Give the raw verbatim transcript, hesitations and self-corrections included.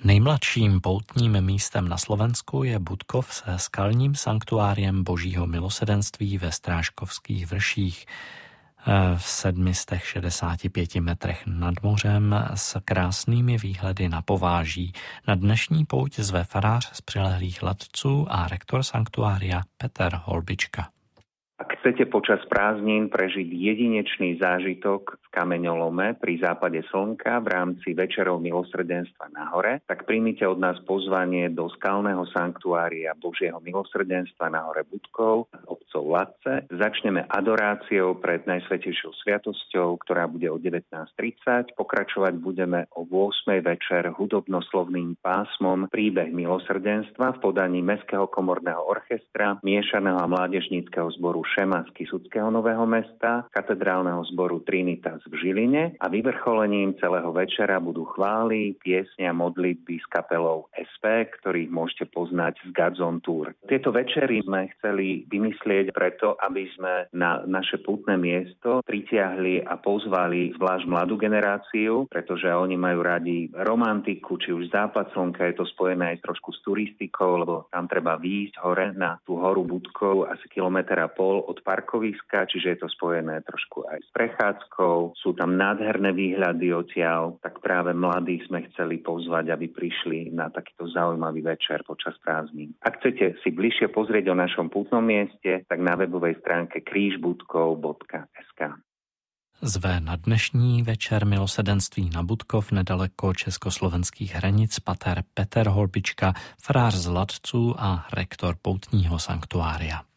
Nejmladším poutním místem na Slovensku je Budkov se skalním sanktuáriem Božího milosedenství ve Strážkovských vrších v sedm set šedesát pět metrech nad mořem s krásnými výhledy na Pováží. Na dnešní pouť zve farář z přilehlých Latců a rektor sanktuária Peter Holbička. Ak chcete počas prázdnin prežiť jedinečný zážitok v kameňolome pri západe slnka v rámci večerov milosrdenstva na hore, tak príjmite od nás pozvanie do skalného sanktuária Božieho milosrdenstva na hore Budkov, obcov Latce. Začneme adoráciou pred Najsvätejšou sviatosťou, ktorá bude o devätnásť tridsať. Pokračovať budeme o ôsmej večer hudobno-slovným pásmom Príbeh milosrdenstva v podaní Mestského komorného orchestra, Miešaného a mládežníckeho zboru Šema z Kysuckého Nového Mesta, katedrálneho zboru Trinitas v Žiline a vyvrcholením celého večera budú chvály, piesne a modlitby s kapelou es pé, ktorých môžete poznať z Gazon Tour. Tieto večery sme chceli vymyslieť preto, aby sme na naše pútne miesto pritiahli a pozvali zvlášť mladú generáciu, pretože oni majú radi romantiku, či už západ slnka, je to spojené aj trošku s turistikou, lebo tam treba výjsť hore na tú horu Budkov asi kilometr a pol od parkoviska, čiže je to spojené trošku aj s prechádzkou. Sú tam nádherné výhľady odtiaľ, tak práve mladých sme chceli pozvať, aby prišli na takýto zaujímavý večer počas prázdnin. Ak chcete si bližšie pozrieť o našom pútnom mieste, tak na webovej stránke kríž budkov bodka es ká. Zve na dnešní večer milosedenství na Budkov nedaleko československých hranic pater Peter Holbička, farář z Latců a rektor poutního sanktuária.